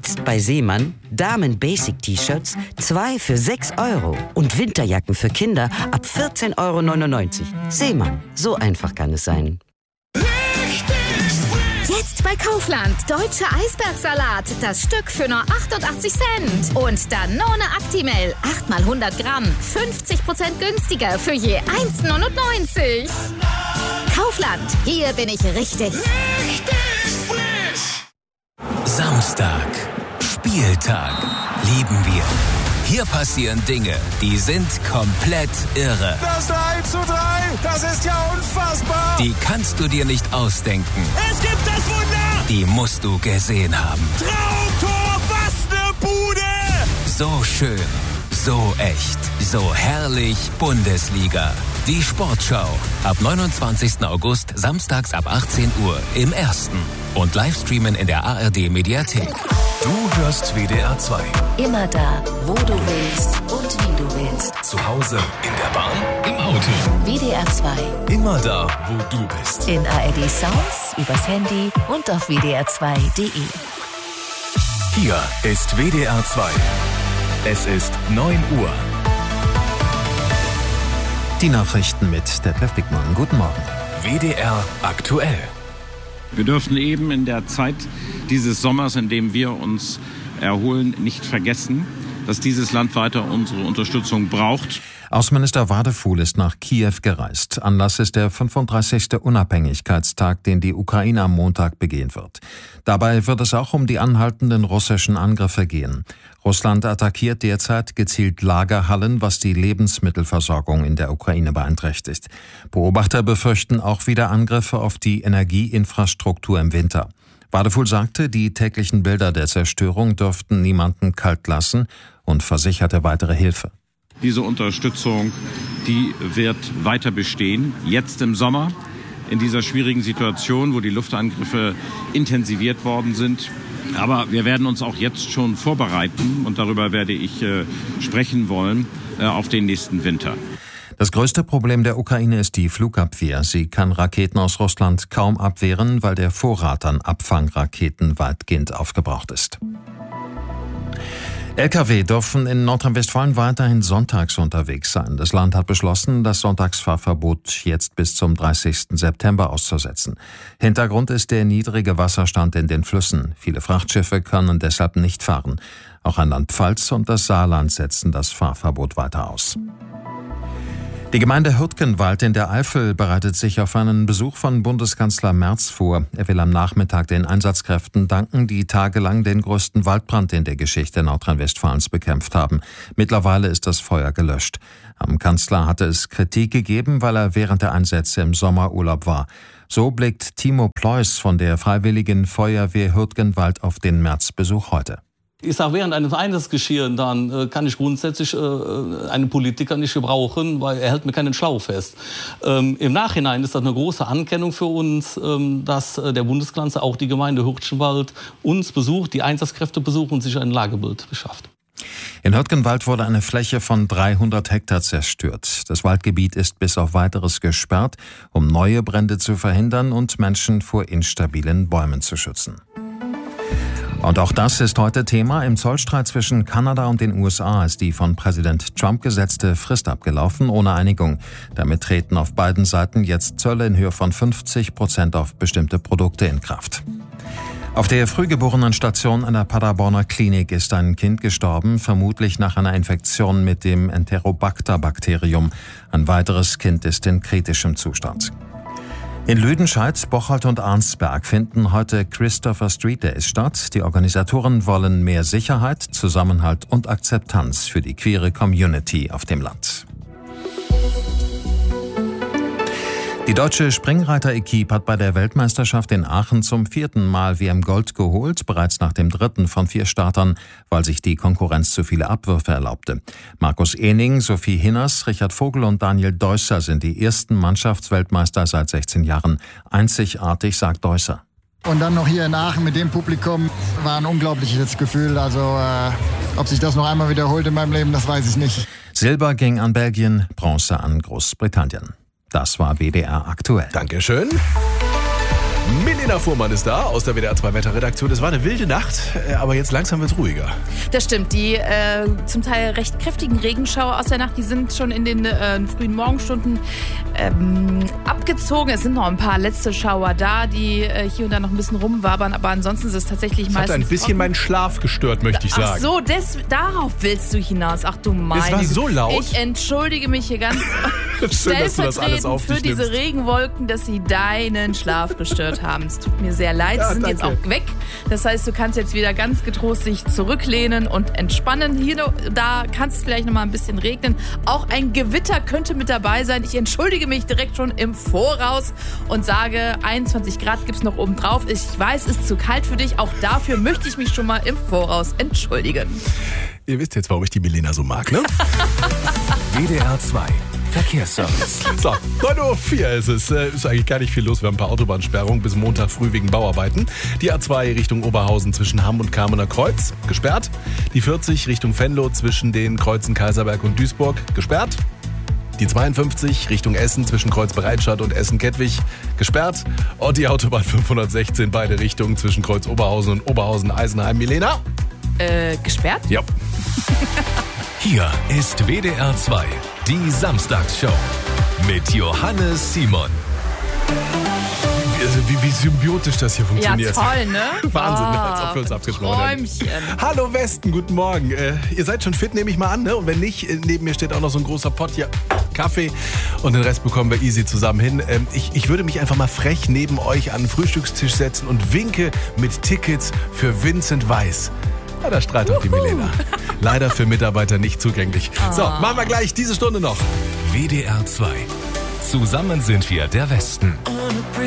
Jetzt bei Seemann Damen-Basic-T-Shirts 2 für 6 € und Winterjacken für Kinder ab 14,99 €. Seemann, so einfach kann es sein. Jetzt bei Kaufland. Deutscher Eisbergsalat. Das Stück für nur 88 Cent. Und Danone Actimel. 8 mal 100 Gramm. 50% günstiger für je 1,99 €. Kaufland. Hier bin ich richtig. Samstag. Spieltag. Lieben wir. Hier passieren Dinge, die sind komplett irre. Das 3:3, das ist ja unfassbar. Die kannst du dir nicht ausdenken. Es gibt das Wunder. Die musst du gesehen haben. Traumtor, was ne Bude. So schön, so echt, so herrlich Bundesliga. Die Sportschau. Ab 29. August, samstags ab 18 Uhr im Ersten. Und Livestreamen in der ARD-Mediathek. Du hörst WDR 2. Immer da, wo du willst und wie du willst. Zu Hause, in der Bahn, im Auto. WDR 2. Immer da, wo du bist. In ARD Sounds, übers Handy und auf wdr2.de. Hier ist WDR 2. Es ist 9 Uhr. Die Nachrichten mit Detlef Dickmann. Guten Morgen. WDR aktuell. Wir dürfen eben in der Zeit dieses Sommers, in dem wir uns erholen, nicht vergessen, dass dieses Land weiter unsere Unterstützung braucht. Außenminister Wadefuhl ist nach Kiew gereist. Anlass ist der 35. Unabhängigkeitstag, den die Ukraine am Montag begehen wird. Dabei wird es auch um die anhaltenden russischen Angriffe gehen. Russland attackiert derzeit gezielt Lagerhallen, was die Lebensmittelversorgung in der Ukraine beeinträchtigt. Beobachter befürchten auch wieder Angriffe auf die Energieinfrastruktur im Winter. Wadefuhl sagte, die täglichen Bilder der Zerstörung dürften niemanden kalt lassen und versicherte weitere Hilfe. Diese Unterstützung, die wird weiter bestehen, jetzt im Sommer, in dieser schwierigen Situation, wo die Luftangriffe intensiviert worden sind. Aber wir werden uns auch jetzt schon vorbereiten, und darüber werde ich sprechen wollen, auf den nächsten Winter. Das größte Problem der Ukraine ist die Flugabwehr. Sie kann Raketen aus Russland kaum abwehren, weil der Vorrat an Abfangraketen weitgehend aufgebraucht ist. Lkw dürfen in Nordrhein-Westfalen weiterhin sonntags unterwegs sein. Das Land hat beschlossen, das Sonntagsfahrverbot jetzt bis zum 30. September auszusetzen. Hintergrund ist der niedrige Wasserstand in den Flüssen. Viele Frachtschiffe können deshalb nicht fahren. Auch Rheinland-Pfalz und das Saarland setzen das Fahrverbot weiter aus. Die Gemeinde Hürtgenwald in der Eifel bereitet sich auf einen Besuch von Bundeskanzler Merz vor. Er will am Nachmittag den Einsatzkräften danken, die tagelang den größten Waldbrand in der Geschichte Nordrhein-Westfalens bekämpft haben. Mittlerweile ist das Feuer gelöscht. Am Kanzler hatte es Kritik gegeben, weil er während der Einsätze im Sommerurlaub war. So blickt Timo Pleuß von der Freiwilligen Feuerwehr Hürtgenwald auf den Märzbesuch heute. Ich sage, während eines Einsatzgeschehens dann kann ich grundsätzlich einen Politiker nicht gebrauchen, weil er hält mir keinen Schlauch fest. Im Nachhinein ist das eine große Anerkennung für uns, dass der Bundeskanzler auch die Gemeinde Hürtgenwald uns besucht, die Einsatzkräfte besucht und sich ein Lagebild beschafft. In Hürtgenwald wurde eine Fläche von 300 Hektar zerstört. Das Waldgebiet ist bis auf Weiteres gesperrt, um neue Brände zu verhindern und Menschen vor instabilen Bäumen zu schützen. Und auch das ist heute Thema. Im Zollstreit zwischen Kanada und den USA ist die von Präsident Trump gesetzte Frist abgelaufen, ohne Einigung. Damit treten auf beiden Seiten jetzt Zölle in Höhe von 50% auf bestimmte Produkte in Kraft. Auf der Frühgeborenen-Station einer Paderborner Klinik ist ein Kind gestorben, vermutlich nach einer Infektion mit dem Enterobacter-Bakterium. Ein weiteres Kind ist in kritischem Zustand. In Lüdenscheid, Bocholt und Arnsberg finden heute Christopher Street Days statt. Die Organisatoren wollen mehr Sicherheit, Zusammenhalt und Akzeptanz für die queere Community auf dem Land. Die deutsche Springreiter-Equipe hat bei der Weltmeisterschaft in Aachen zum 4. Mal WM-Gold geholt, bereits nach dem 3. von 4 Startern, weil sich die Konkurrenz zu viele Abwürfe erlaubte. Markus Ehning, Sophie Hinners, Richard Vogel und Daniel Deusser sind die ersten Mannschaftsweltmeister seit 16 Jahren. Einzigartig, sagt Deusser. Und dann noch hier in Aachen mit dem Publikum war ein unglaubliches Gefühl. Also ob sich das noch einmal wiederholt in meinem Leben, das weiß ich nicht. Silber ging an Belgien, Bronze an Großbritannien. Das war WDR aktuell. Dankeschön. Milena Fuhrmann ist da aus der WDR 2 Wetterredaktion. Es war eine wilde Nacht, aber jetzt langsam wird es ruhiger. Das stimmt. Die zum Teil recht kräftigen Regenschauer aus der Nacht, die sind schon in den frühen Morgenstunden abgezogen. Es sind noch ein paar letzte Schauer da, die hier und da noch ein bisschen rumwabern, aber ansonsten ist es tatsächlich meistens... Das hat ein bisschen meinen Schlaf gestört, möchte ich sagen. Ach so, darauf willst du hinaus. Ach du meine. Es war so laut. Ich entschuldige mich hier ganz Schön, dass du das alles auf dich für diese nimmst. Regenwolken, dass sie deinen Schlaf gestört haben. Es tut mir sehr leid. Sie sind jetzt auch weg. Das heißt, du kannst jetzt wieder ganz getrost sich zurücklehnen und entspannen. Hier, da kann es vielleicht noch mal ein bisschen regnen. Auch ein Gewitter könnte mit dabei sein. Ich entschuldige mich direkt schon im Voraus und sage, 21 Grad gibt es noch oben drauf. Ich weiß, es ist zu kalt für dich. Auch dafür möchte ich mich schon mal im Voraus entschuldigen. Ihr wisst jetzt, warum ich die Milena so mag, ne? WDR 2 Verkehrsservice. So, 9:04 Uhr ist es. Ist eigentlich gar nicht viel los. Wir haben ein paar Autobahnsperrungen bis Montag früh wegen Bauarbeiten. Die A2 Richtung Oberhausen zwischen Hamm und Kamener Kreuz, gesperrt. Die 40 Richtung Venlo zwischen den Kreuzen Kaiserberg und Duisburg, gesperrt. Die 52 Richtung Essen zwischen Kreuz-Bereitstadt und Essen-Kettwig, gesperrt. Und die Autobahn 516 beide Richtungen zwischen Kreuz Oberhausen und Oberhausen-Eisenheim. Milena? Gesperrt? Ja. Hier ist WDR 2, die Samstagsshow mit Johannes Simon. Wie symbiotisch das hier funktioniert. Ja, toll, ne? Wahnsinn, als ob wir uns abgesprochen hätten. Träumchen. Hallo Westen, guten Morgen. Ihr seid schon fit, nehme ich mal an, ne? Und wenn nicht, neben mir steht auch noch so ein großer Pott hier Kaffee und den Rest bekommen wir easy zusammen hin. Ich würde mich einfach mal frech neben euch an den Frühstückstisch setzen und winke mit Tickets für Vincent Weiss. Ja, da strahlt auch die Milena. Leider für Mitarbeiter nicht zugänglich. So, machen wir gleich diese Stunde noch. WDR 2. Zusammen sind wir der Westen.